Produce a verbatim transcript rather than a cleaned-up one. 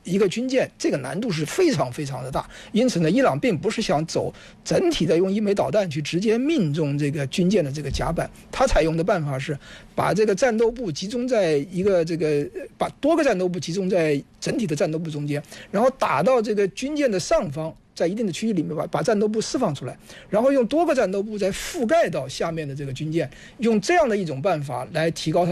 一个军舰，这个难度是非常非常的大。因此呢，伊朗并不是想走整体的用一枚导弹去直接命中这个军舰的这个甲板，它采用的办法是把这个战斗部集中在一个这个把多个战斗部集中在整体的战斗部中间，然后打到这个军舰的上方。在一定的区域里面把把战斗部释放出来，然后用多个战斗部再覆盖到下面的这个军舰，用这样的一种办法来提高它